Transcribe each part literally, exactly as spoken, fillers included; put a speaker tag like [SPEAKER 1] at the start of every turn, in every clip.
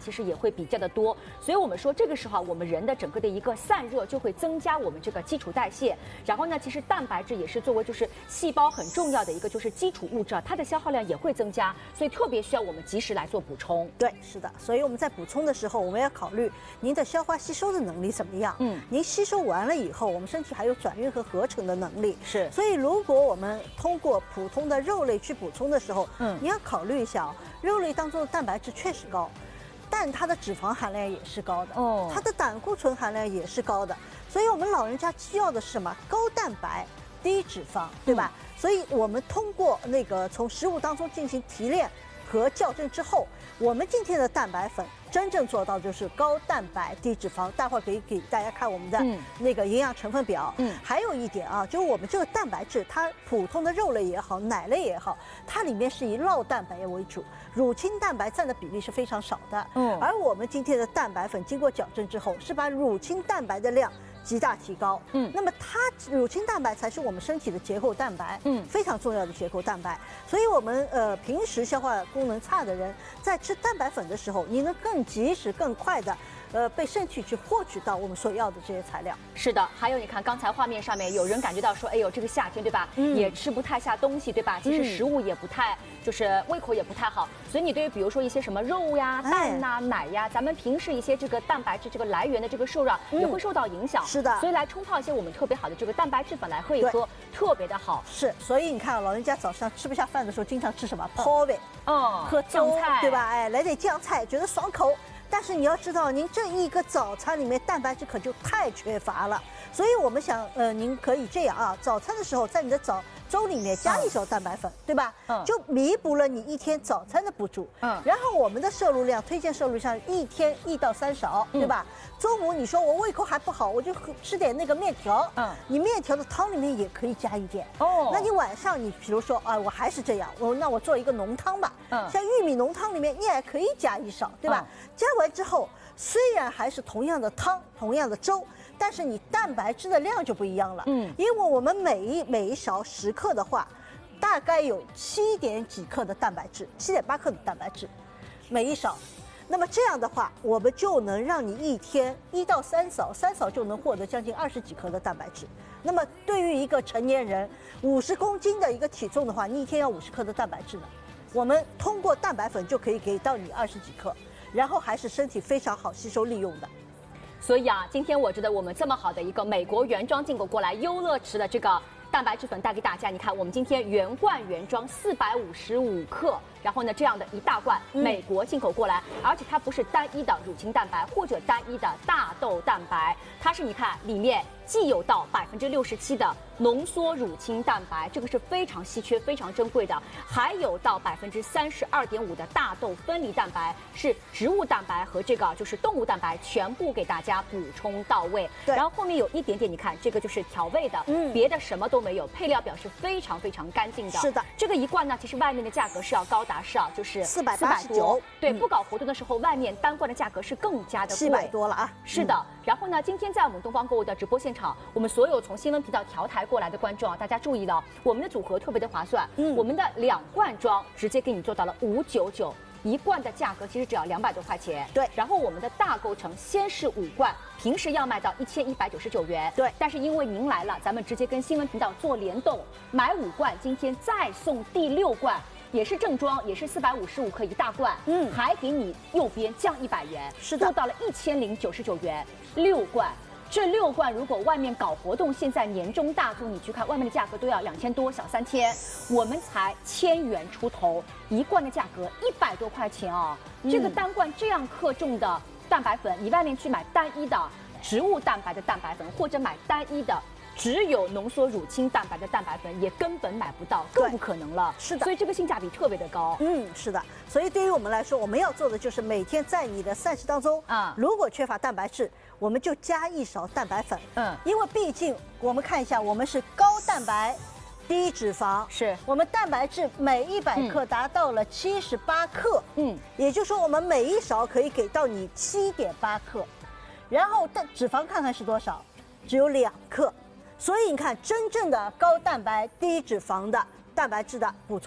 [SPEAKER 1] 其实也会比较的多。所以我们说这个时候啊，我们人的整个的一个散热就会增加我们这个基础代谢。然后呢，其实蛋白质也是作为就是细胞很重要的一个就是基础物质啊，它的消耗量也会增加，所以特别需要我们及时来做补充。
[SPEAKER 2] 对，是的。所以我们在补充的时候，我们要考虑您的消化吸收的能力怎么样。嗯，您吸收完了以后，我们身体还有转运和合成的能力。
[SPEAKER 1] 是。
[SPEAKER 2] 所以如果我们通过普通的肉类去补充的时候，嗯，你要考虑一下哦，肉类当中的蛋白质确实高，但它的脂肪含量也是高的，哦，它的胆固醇含量也是高的。所以我们老人家需要的是什么？高蛋白、低脂肪，对吧？嗯，所以我们通过那个从食物当中进行提炼和校正之后，我们今天的蛋白粉真正做到就是高蛋白低脂肪。待会儿可以给大家看我们的那个营养成分表。嗯，还有一点啊，就是我们这个蛋白质，它普通的肉类也好，奶类也好，它里面是以酪蛋白为主，乳清蛋白占的比例是非常少的。嗯，而我们今天的蛋白粉经过矫正之后，是把乳清蛋白的量极大提高。嗯，那么它乳清蛋白才是我们身体的结构蛋白，嗯，非常重要的结构蛋白。所以我们呃平时消化功能差的人，在吃蛋白粉的时候，你能更及时、更快的呃被肾气去获取到我们所要的这些材料。
[SPEAKER 1] 是的，还有你看刚才画面上面有人感觉到说，哎呦这个夏天对吧，嗯，也吃不太下东西对吧？其实食物也不太、嗯、就是胃口也不太好，所以你对于比如说一些什么肉呀、蛋呐、哎、奶呀，咱们平时一些这个蛋白质这个来源的这个受让、嗯、也会受到影响。
[SPEAKER 2] 是的，
[SPEAKER 1] 所以来冲泡一些我们特别好的这个蛋白质粉来喝一喝，特别的好。
[SPEAKER 2] 是，所以你看老人家早上吃不下饭的时候，经常吃什么泡饭，
[SPEAKER 1] 哦，
[SPEAKER 2] 喝酱菜，对吧？哎，来点酱菜，觉得爽口。但是你要知道，您这一个早餐里面蛋白质可就太缺乏了，所以我们想，呃，您可以这样啊，早餐的时候在你的早粥里面加一勺蛋白粉，嗯、对吧？嗯，就弥补了你一天早餐的不足。嗯，然后我们的摄入量，推荐摄入量一天一到三勺，对吧？嗯、中午你说我胃口还不好，我就吃点那个面条。嗯，你面条的汤里面也可以加一点。哦，那你晚上你比如说啊，我还是这样，我那我做一个浓汤吧。嗯，像玉米浓汤里面你也可以加一勺，对吧？嗯、加完之后，虽然还是同样的汤，同样的粥，但是你蛋白质的量就不一样了。嗯，因为我们每一每一勺十克的话，大概有七点几克的蛋白质，七点八克的蛋白质，每一勺。那么这样的话，我们就能让你一天一到三勺，三勺就能获得将近二十几克的蛋白质。那么对于一个成年人五十公斤的一个体重的话，你一天要五十克的蛋白质呢。我们通过蛋白粉就可以给到你二十几克，然后还是身体非常好吸收利用的。
[SPEAKER 1] 所以啊，今天我觉得我们这么好的一个美国原装进口过来优乐池的这个蛋白质粉带给大家，你看我们今天原罐原装四百五十五克，然后呢这样的一大罐美国进口过来，嗯、而且它不是单一的乳清蛋白或者单一的大豆蛋白，它是你看里面既有到百分之六十七的浓缩乳清蛋白，这个是非常稀缺、非常珍贵的，还有到百分之三十二点五的大豆分离蛋白，是植物蛋白和这个就是动物蛋白全部给大家补充到位。然后后面有一点点，你看这个就是调味的，嗯，别的什么都没有，配料表是非常非常干净的。
[SPEAKER 2] 是的，
[SPEAKER 1] 这个一罐呢，其实外面的价格是要高达是啊，就是
[SPEAKER 2] 四百八十九。
[SPEAKER 1] 对，嗯、不搞活动的时候，外面单罐的价格是更加的贵，
[SPEAKER 2] 七百多了啊。
[SPEAKER 1] 是的。嗯、然后呢，今天在我们东方购物的直播现场，我们所有从新闻频道调台过来的观众啊，大家注意了，我们的组合特别的划算。嗯，我们的两罐装直接给你做到了五九九。一罐的价格其实只要两百多块钱，
[SPEAKER 2] 对。
[SPEAKER 1] 然后我们的大购成先是五罐，平时要卖到一千一百九十九元，
[SPEAKER 2] 对。
[SPEAKER 1] 但是因为您来了，咱们直接跟新闻频道做联动，买五罐，今天再送第六罐，也是正装，也是四百五十五克一大罐，嗯，还给你右边降一百元，
[SPEAKER 2] 是的，
[SPEAKER 1] 做到了一千零九十九元，六罐。这六罐如果外面搞活动，现在年终大促，你去看外面的价格都要两千多，小三千，我们才千元出头，一罐的价格一百多块钱哦。嗯、这个单罐这样克重的蛋白粉，你外面去买单一的植物蛋白的蛋白粉，或者买单一的只有浓缩乳清蛋白的蛋白粉，也根本买不到，更不可能了。
[SPEAKER 2] 是的，
[SPEAKER 1] 所以这个性价比特别的高。
[SPEAKER 2] 嗯，是的。所以对于我们来说，我们要做的就是每天在你的膳食当中啊，如果缺乏蛋白质，我们就加一勺蛋白粉。嗯，因为毕竟我们看一下，我们是高蛋白、低脂肪，
[SPEAKER 1] 是我
[SPEAKER 2] 们蛋白质每一百克达到了七十八克。嗯，也就是说我们每一勺可以给到你七点八克，然后蛋脂肪看看是多少，只有两克。所以你看，真正的高蛋白低脂肪的蛋白质的补充，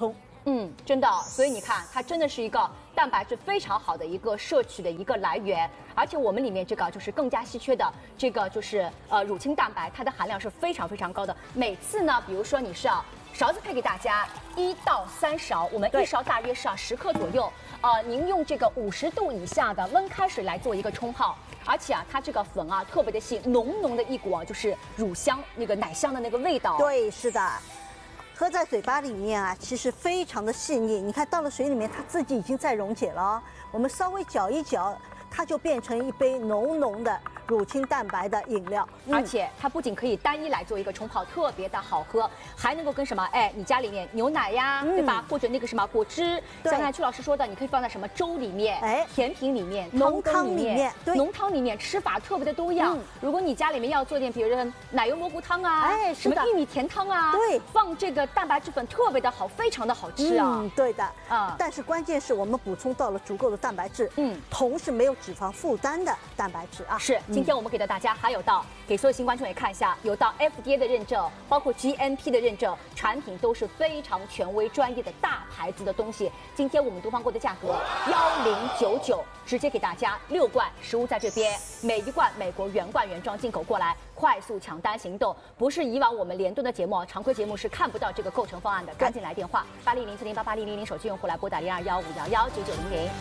[SPEAKER 1] 嗯，真的，所以你看，它真的是一个蛋白质非常好的一个摄取的一个来源，而且我们里面这个就是更加稀缺的这个就是呃乳清蛋白，它的含量是非常非常高的。每次呢，比如说你是啊勺子配给大家一到三勺，我们一勺大约是啊十克左右，呃，您用这个五十度以下的温开水来做一个冲泡。而且啊，它这个粉啊特别的细，浓浓的一股啊，就是乳香那个奶香的那个味道。
[SPEAKER 2] 对，是的。喝在嘴巴里面啊，其实非常的细腻。你看到了水里面，它自己已经在溶解了哦。我们稍微搅一搅，它就变成一杯浓浓的乳清蛋白的饮料。
[SPEAKER 1] 嗯、而且它不仅可以单一来做一个冲泡，特别的好喝，还能够跟什么？哎，你家里面牛奶呀，嗯、对吧？或者那个什么果汁，像刚才曲老师说的，你可以放在什么粥里面，哎，甜品里面，
[SPEAKER 2] 浓汤里面，
[SPEAKER 1] 对，浓汤里面吃法特别的多样。嗯、如果你家里面要做点，比如说奶油蘑菇汤啊，哎，什么玉米甜汤啊，
[SPEAKER 2] 对，
[SPEAKER 1] 放这个蛋白质粉特别的好，非常的好吃啊。
[SPEAKER 2] 嗯，对的啊。但是关键是我们补充到了足够的蛋白质，嗯，同时没有脂肪负担的蛋白质啊。
[SPEAKER 1] 是，今天我们给到大家还有到给所有新观众也看一下，有到 F D A 的认证，包括 G M P 的认证，产品都是非常权威专业的大牌子的东西。今天我们东方锅的价格幺零九九，直接给大家六罐，实物在这边，每一罐美国原罐原装进口过来，快速抢单行动，不是以往我们联动的节目，常规节目是看不到这个购成方案的，赶紧来电话八零零四零八八零零零，手机用户来拨打零二幺五幺幺九九零零。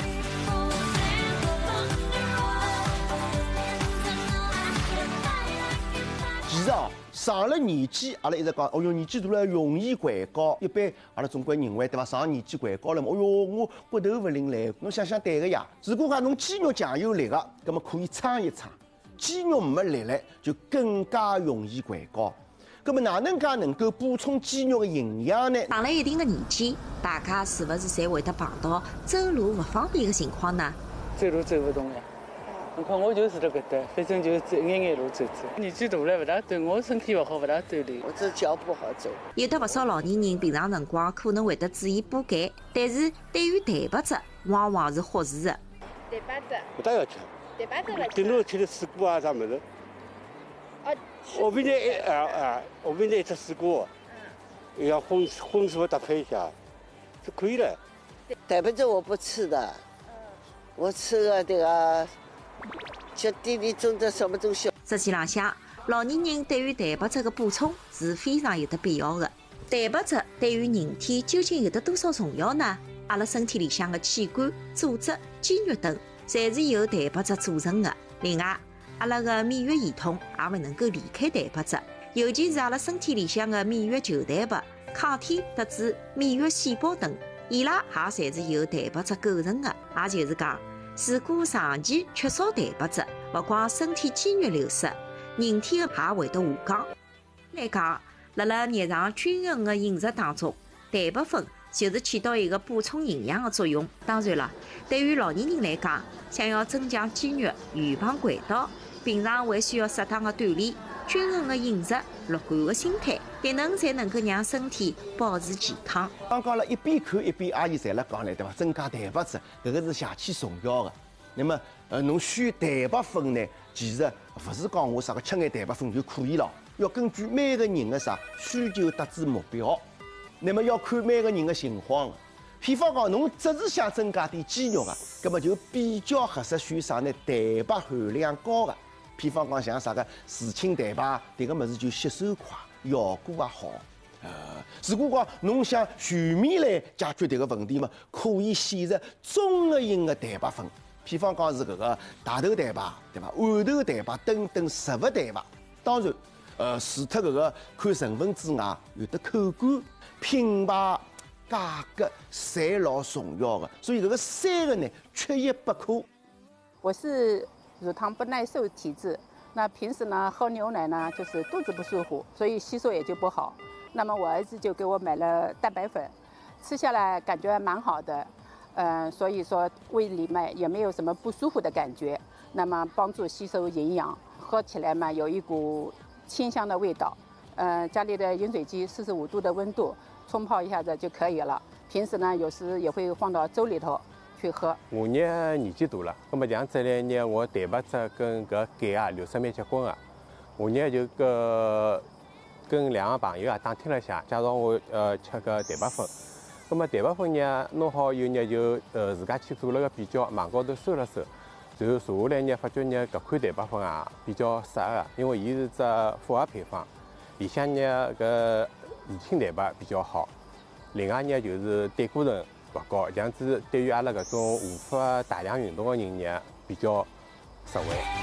[SPEAKER 3] 其实哦，上了年纪，阿拉一直讲，哦哟，年纪大了容易患高。一般阿拉中国认为，对伐？上年纪患高了嘛，哦哟，我骨头勿灵来。侬想想对个呀。如果讲侬肌肉强有力个，那么可以撑一撑；肌肉没力了，就更加容易患高。那么哪能介能够补充肌肉的营养呢？
[SPEAKER 4] 上了一定的年纪，大家是不是侪会得碰到走路不方便的情况呢？
[SPEAKER 5] 走路走不动呀。你看我就是这个的，反正就走眼眼路走走。年纪大了不大对，我身体不好不大锻炼，我这脚不好走。
[SPEAKER 4] 有的不少老年人平常辰光可能会得注意补钙，但是对于蛋白质往往是忽视的。
[SPEAKER 6] 蛋白质
[SPEAKER 7] 不大要吃。
[SPEAKER 6] 蛋白质不吃。
[SPEAKER 7] 顶多吃点水果啊啥么子。
[SPEAKER 6] 啊。
[SPEAKER 7] 我明天一啊啊，我明天一吃水果，嗯，要荤荤素搭配一下，就可以了。
[SPEAKER 8] 蛋白质我不吃的，我吃个这个。像地里种的什么东西？
[SPEAKER 4] 实际浪向，老年人对于蛋白质的补充是非常有得必要的。蛋白质对于人体究竟有得多少重要呢？阿拉身体里向的器官、组织、肌肉等，侪是由蛋白质组成的。另外，阿拉的免疫系统也勿能够离开蛋白质，尤其是阿拉身体里向的免疫球蛋白、抗体特子、免疫细胞等，伊拉也侪是由蛋白质构成的。也就是讲，如果长期缺少蛋白质，勿光身体肌肉流失，人体的也会得下降。来讲，辣辣日常均衡的饮食当中，蛋白粉就是起到一个补充营养的作用。当然了，对于老年人来讲，想要增强肌肉、预防拐倒，平常还需要适当的锻炼、均衡的饮食、乐观的心态，迭能才能够让身体保持健康。
[SPEAKER 3] 刚刚了一边看一边阿姨侪辣讲了，对伐？增加蛋白质，搿个是邪气重要的。那么，呃，侬选蛋白粉呢，其实勿是讲我啥个吃眼蛋白粉就可以了，要根据每个人的啥需求达至目标。那么要看每个人的情况。譬方讲，侬只是想增加点肌肉啊，葛么就比较合适选啥呢？蛋白含量高的。譬方讲，像啥个乳清蛋白，迭个物事就吸收快，效果也好。呃，如果讲侬想全面来解决迭个问题嘛，可以选择综合型的蛋白粉。譬方讲是搿个大豆蛋白，对伐？豌豆蛋白等等植物蛋白。当然，呃，除脱搿个看成分之外，有的口感、品牌、价格，侪老重要的。所以搿个三个呢，缺一不可。
[SPEAKER 6] 我是乳糖不耐受体质，那平时呢喝牛奶呢，就是肚子不舒服，所以吸收也就不好。那么我儿子就给我买了蛋白粉，吃下来感觉蛮好的。嗯、呃，所以说胃里面也没有什么不舒服的感觉，那么帮助吸收营养，喝起来嘛有一股清香的味道。呃，家里的饮水机四十五度的温度，冲泡一下子就可以了。平时呢有时也会放到粥里头去喝。
[SPEAKER 9] 我呢年纪大了，那么这样子来呢，我蛋白质跟搿钙啊流失蛮结棍啊。我呢就搿跟两个朋友啊打听了下，假如我呃吃个蛋白粉。 那么蛋白粉呢，弄好以后呢，就呃自家去做了个比较，网高头搜了搜，然后查下来呢，发觉呢搿款蛋白粉啊比较适合，因为伊是只复合配方，里向呢搿乳清蛋白比较好，另外呢就是胆固醇勿高，这样子对于阿拉搿种无法大量运动的人呢比较实惠。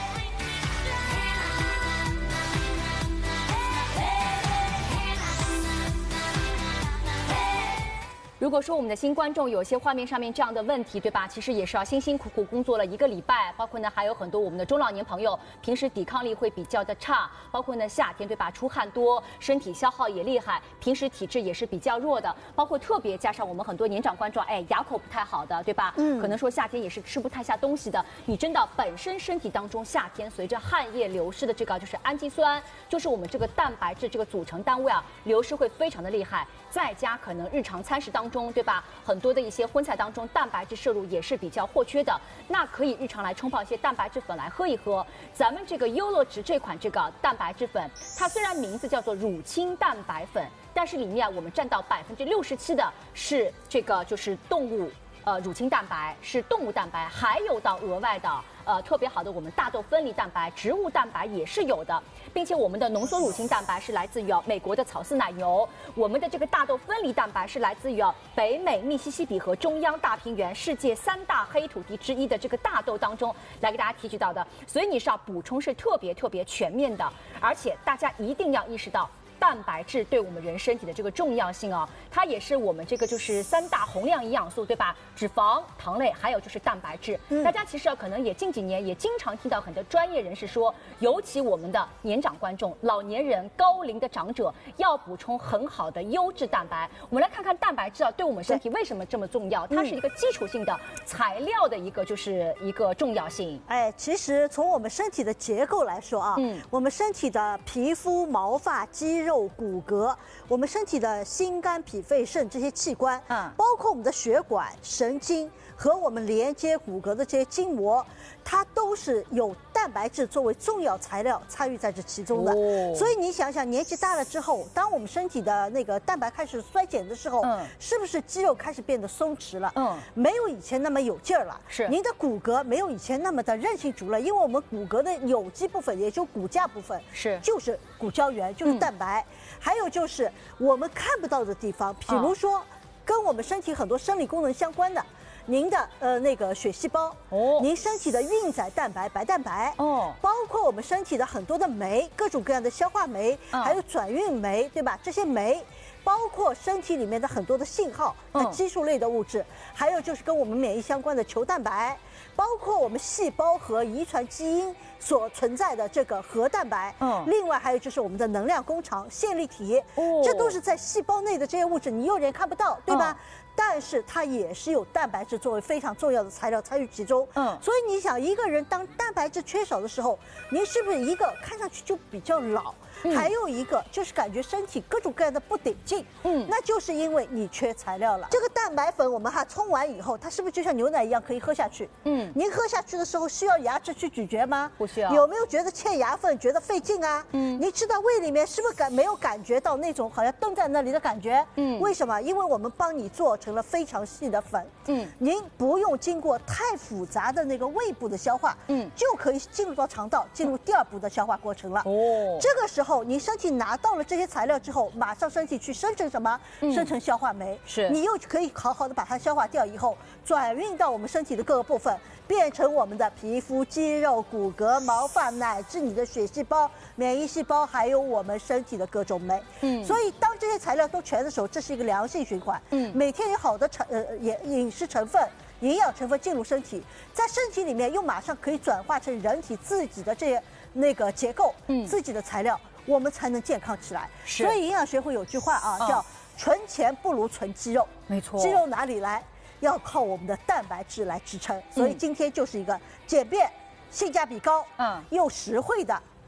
[SPEAKER 1] 如果说我们的新观众有些画面上面这样的问题，对吧？其实也是要辛辛苦苦工作了一个礼拜，包括呢还有很多我们的中老年朋友平时抵抗力会比较的差，包括呢夏天对吧，出汗多，身体消耗也厉害，平时体质也是比较弱的，包括特别加上我们很多年长观众，哎，牙口不太好的，对吧？嗯，可能说夏天也是吃不太下东西的。你真的本身身体当中夏天随着汗液流失的这个就是氨基酸，就是我们这个蛋白质这个组成单位啊，流失会非常的厉害。再加可能日常餐食当中，对吧？很多的一些荤菜当中，蛋白质摄入也是比较或缺的。那可以日常来冲泡一些蛋白质粉来喝一喝。咱们这个优乐植这款这个蛋白质粉，它虽然名字叫做乳清蛋白粉，但是里面我们占到百分之六十七的是这个就是动物。呃，乳清蛋白是动物蛋白，还有到额外的呃特别好的我们大豆分离蛋白、植物蛋白也是有的，并且我们的浓缩乳清蛋白是来自于哦美国的草饲奶牛，我们的这个大豆分离蛋白是来自于哦北美、密西西比和中央大平原世界三大黑土地之一的这个大豆当中来给大家提取到的，所以你是要补充是特别特别全面的，而且大家一定要意识到。蛋白质对我们人身体的这个重要性啊，它也是我们这个就是三大宏量营养素，对吧？脂肪、糖类，还有就是蛋白质。嗯、大家其实啊，可能也近几年也经常听到很多专业人士说，尤其我们的年长观众、老年人、高龄的长者要补充很好的优质蛋白。我们来看看蛋白质啊，对我们身体为什么这么重要？它是一个基础性的材料的一个就是一个重要性。
[SPEAKER 2] 哎，其实从我们身体的结构来说啊，嗯，我们身体的皮肤、毛发、肌肉。骨骼，我们身体的心肝脾肺肾这些器官，嗯，包括我们的血管、神经和我们连接骨骼的这些筋膜，它都是有蛋白质作为重要材料参与在这其中的。哦、所以你想想，年纪大了之后，当我们身体的那个蛋白开始衰减的时候，嗯，是不是肌肉开始变得松弛了？嗯，没有以前那么有劲儿了。是，您的骨骼没有以前那么的韧性足了，因为我们骨骼的有机部分，也就骨架部分，是就是骨胶原，就是蛋白。嗯，还有就是我们看不到的地方，比如说跟我们身体很多生理功能相关的，您的呃那个血细胞，哦，您身体的运载蛋白、白蛋白，哦，包括我们身体的很多的酶，各种各样的消化酶，还有转运酶，对吧？这些酶。包括身体里面的很多的信号，它激素类的物质，还有就是跟我们免疫相关的球蛋白，包括我们细胞和遗传基因所存在的这个核蛋白，嗯，另外还有就是我们的能量工厂线粒体，哦，这都是在细胞内的这些物质，你肉眼看不到，对吧？嗯，但是它也是有蛋白质作为非常重要的材料参与其中，嗯，所以你想一个人当蛋白质缺少的时候，您是不是一个看上去就比较老？嗯、还有一个就是感觉身体各种各样的不顶劲，嗯，那就是因为你缺材料了。这个蛋白粉我们哈冲完以后，它是不是就像牛奶一样可以喝下去？嗯，您喝下去的时候需要牙齿去咀嚼吗？不需要。有没有觉得欠牙缝，觉得费劲啊？嗯，您吃到胃里面是不是感没有感觉到那种好像冻在那里的感觉？嗯，为什么？因为我们帮你做成了非常细的粉，嗯，您不用经过太复杂的那个胃部的消化，嗯，就可以进入到肠道，进入第二步的消化过程了。哦，这个时候。你身体拿到了这些材料之后，马上身体去生成什么？嗯、生成消化酶。是，你又可以好好的把它消化掉以后，转运到我们身体的各个部分，变成我们的皮肤、肌肉、骨骼、毛发，乃至你的血细胞、免疫细胞，还有我们身体的各种酶。嗯，所以当这些材料都全的时候，这是一个良性循环。嗯，每天有好的成呃饮饮食成分。营养成分进入身体，在身体里面又马上可以转化成人体自己的这些那个结构，嗯，自己的材料，我们才能健康起来。所以营养学会有句话啊，叫“存钱不如存肌肉”。没错，肌肉哪里来？要靠我们的蛋白质来支撑。所以今天就是一个简便、性价比高，嗯，又实惠的。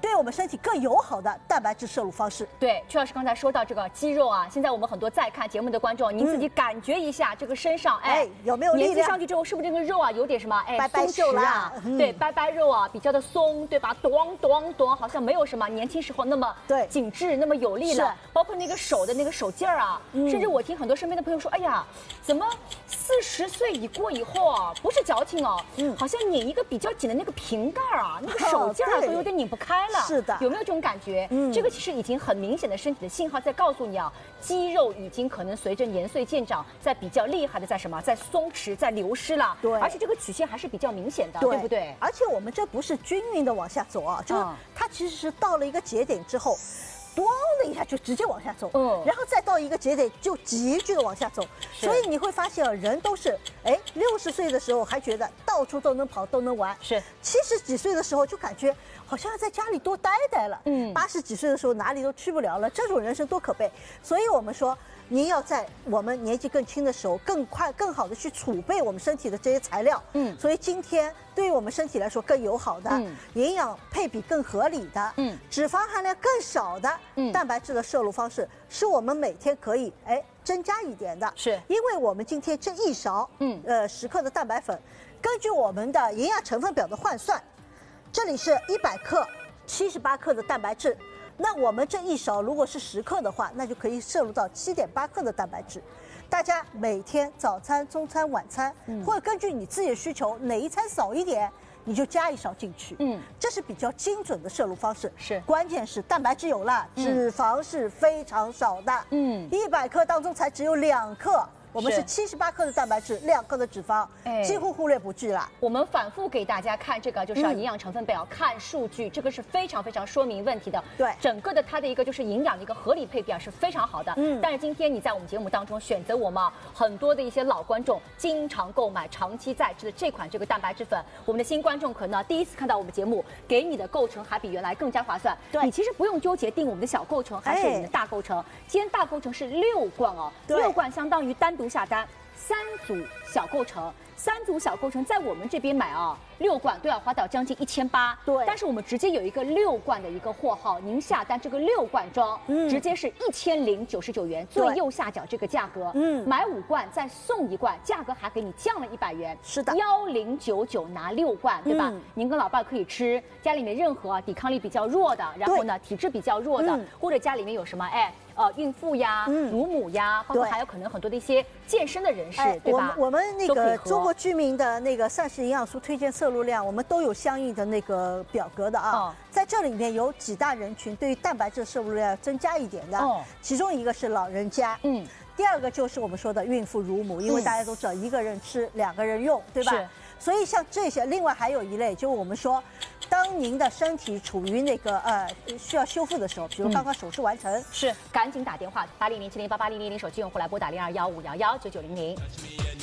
[SPEAKER 2] 对我们身体更友好的蛋白质摄入方式。
[SPEAKER 1] 对，曲老师刚才说到这个肌肉啊，现在我们很多在看节目的观众，您自己感觉一下这个身上，哎，
[SPEAKER 2] 哎有没有力量？
[SPEAKER 1] 年纪上去之后，是不是这个肉啊有点什么，哎，
[SPEAKER 2] 掰掰
[SPEAKER 1] 松弛啊？
[SPEAKER 2] 嗯、
[SPEAKER 1] 对，掰掰肉啊，比较的松，对吧？咚咚咚，好像没有什么年轻时候那么
[SPEAKER 2] 对
[SPEAKER 1] 紧致，那么有力了。包括那个手的那个手劲儿啊，嗯、甚至我听很多身边的朋友说，哎呀，怎么四十岁已过以后啊，不是矫情哦，嗯，好像拧一个比较紧的那个瓶盖啊，那个手劲儿都有点拧不开了。
[SPEAKER 2] 是的，
[SPEAKER 1] 有没有这种感觉？嗯，这个其实已经很明显的身体的信号在告诉你啊，肌肉已经可能随着年岁渐长，在比较厉害的在什么，在松弛，在流失了。
[SPEAKER 2] 对，
[SPEAKER 1] 而且这个曲线还是比较明显的，
[SPEAKER 2] 对,
[SPEAKER 1] 对不对？
[SPEAKER 2] 而且我们这不是均匀的往下走啊，就是它其实是到了一个节点之后。咣的一下就直接往下走，嗯，然后再到一个节点就急剧的往下走，所以你会发现啊，人都是，哎，六十岁的时候还觉得到处都能跑都能玩，
[SPEAKER 1] 是
[SPEAKER 2] 七十几岁的时候就感觉好像要在家里多待待了，嗯，八十几岁的时候哪里都去不了了，这种人生多可悲。所以我们说，您要在我们年纪更轻的时候，更快、更好的去储备我们身体的这些材料，嗯，所以今天对于我们身体来说更友好的、嗯、营养配比更合理的，嗯，脂肪含量更少的。嗯，蛋白质的摄入方式是我们每天可以哎增加一点的，
[SPEAKER 1] 是
[SPEAKER 2] 因为我们今天这一勺，嗯，呃十克的蛋白粉，根据我们的营养成分表的换算，这里是一百克，七十八克的蛋白质，那我们这一勺如果是十克的话，那就可以摄入到七点八克的蛋白质。大家每天早餐、中餐、晚餐，嗯、或者根据你自己的需求，哪一餐少一点。你就加一勺进去，嗯，这是比较精准的摄入方式。
[SPEAKER 1] 是，
[SPEAKER 2] 关键是蛋白质有了，脂肪是非常少的，嗯，一百克当中才只有两克。我们是七十八克的蛋白质，两克的脂肪，哎，几乎忽略不计了。
[SPEAKER 1] 我们反复给大家看这个，就是营养成分表，看数据，这个是非常非常说明问题的。
[SPEAKER 2] 对，
[SPEAKER 1] 整个的它的一个就是营养的一个合理配比啊，是非常好的。嗯，但是今天你在我们节目当中选择我们很多的一些老观众经常购买、长期在吃的这款这个蛋白质粉，我们的新观众可能第一次看到我们节目，给你的构成还比原来更加划算。
[SPEAKER 2] 对，
[SPEAKER 1] 你其实不用纠结定我们的小构成还是我们的大构成，今天大构成是六罐哦，六罐相当于单独下单。三组小构成，三组小构成在我们这边买啊，六罐都要花到将近一千八。
[SPEAKER 2] 对，
[SPEAKER 1] 但是我们直接有一个六罐的一个货号，您下单这个六罐装，嗯，直接是一千零九十九元，最右下角这个价格，嗯，买五罐再送一罐，价格还给你降了一百元。
[SPEAKER 2] 是的，
[SPEAKER 1] 幺零九九拿六罐，对吧？嗯、您跟老伴可以吃，家里面任何、啊、抵抗力比较弱的，然后呢体质比较弱的，嗯、或者家里面有什么哎。呃，孕妇呀，嗯、乳母呀，包括还有可能很多的一些健身的人士，
[SPEAKER 2] 哎、
[SPEAKER 1] 对吧？
[SPEAKER 2] 我们我们那个中国居民的那个膳食营养素推荐摄入量，我们都有相应的那个表格的啊。哦、在这里面有几大人群对于蛋白质摄入量增加一点的，哦、其中一个是老人家，嗯，第二个就是我们说的孕妇、乳母，因为大家都知道一个人吃两个人用，对吧？是。所以像这些，另外还有一类，就是我们说，当您的身体处于那个呃需要修复的时候，比如刚刚手术完成，
[SPEAKER 1] 是赶紧打电话八零零七零八八零零零手机用户来拨打零二幺五幺幺九九零零。